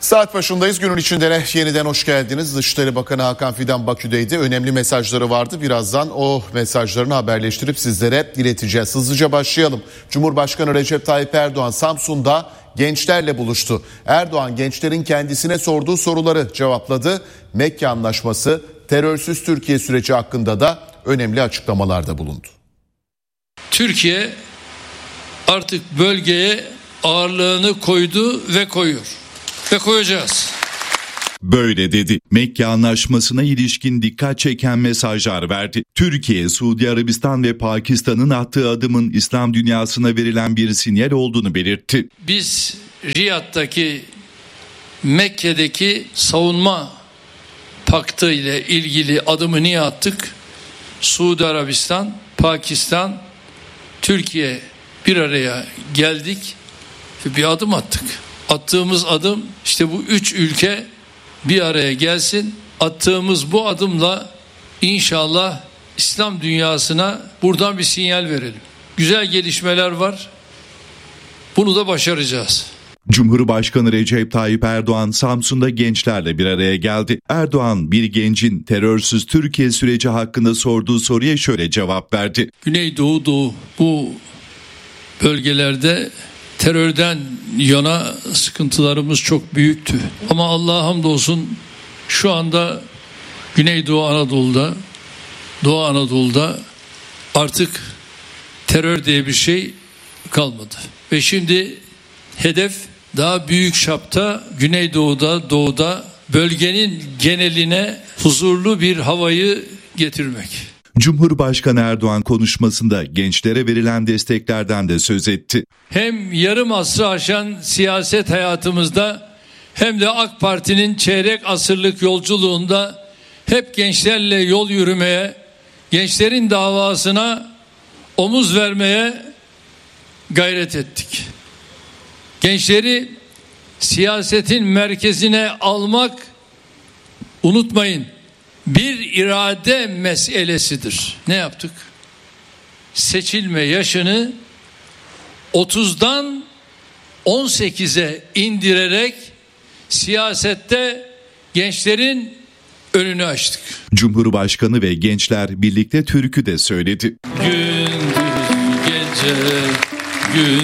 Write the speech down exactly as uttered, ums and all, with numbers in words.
Saat başındayız. Günün içinde yeniden hoş geldiniz. Dışişleri Bakanı Hakan Fidan Bakü'deydi. Önemli mesajları vardı. Birazdan o mesajlarını haberleştirip sizlere ileteceğiz. Hızlıca başlayalım. Cumhurbaşkanı Recep Tayyip Erdoğan Samsun'da gençlerle buluştu. Erdoğan gençlerin kendisine sorduğu soruları cevapladı. Mekke Anlaşması, terörsüz Türkiye süreci hakkında da önemli açıklamalarda bulundu. Türkiye artık bölgeye ağırlığını koydu ve koyuyor. Ve koyacağız. Böyle dedi. Mekke Anlaşması'na ilişkin dikkat çeken mesajlar verdi. Türkiye, Suudi Arabistan ve Pakistan'ın attığı adımın İslam dünyasına verilen bir sinyal olduğunu belirtti. Biz Riyad'daki Mekke'deki savunma paktı ile ilgili adımı niye attık? Suudi Arabistan, Pakistan, Türkiye bir araya geldik ve bir adım attık. Attığımız adım işte bu üç ülke bir araya gelsin. Attığımız bu adımla inşallah İslam dünyasına buradan bir sinyal verelim. Güzel gelişmeler var. Bunu da başaracağız. Cumhurbaşkanı Recep Tayyip Erdoğan Samsun'da gençlerle bir araya geldi. Erdoğan bir gencin terörsüz Türkiye süreci hakkında sorduğu soruya şöyle cevap verdi. Güneydoğu, Doğu bu bölgelerde terörden yana sıkıntılarımız çok büyüktü. Ama Allah'a hamdolsun şu anda Güneydoğu Anadolu'da, Doğu Anadolu'da artık terör diye bir şey kalmadı. Ve şimdi hedef daha büyük çapta Güneydoğu'da, Doğu'da bölgenin geneline huzurlu bir havayı getirmek. Cumhurbaşkanı Erdoğan konuşmasında gençlere verilen desteklerden de söz etti. Hem yarım asrı aşan siyaset hayatımızda hem de AK Parti'nin çeyrek asırlık yolculuğunda hep gençlerle yol yürümeye, gençlerin davasına omuz vermeye gayret ettik. Gençleri siyasetin merkezine almak, unutmayın, bir irade meselesidir. Ne yaptık? Seçilme yaşını otuzdan on sekize indirerek siyasette gençlerin önünü açtık. Cumhurbaşkanı ve gençler birlikte türkü de söyledi. Gündüz gece gün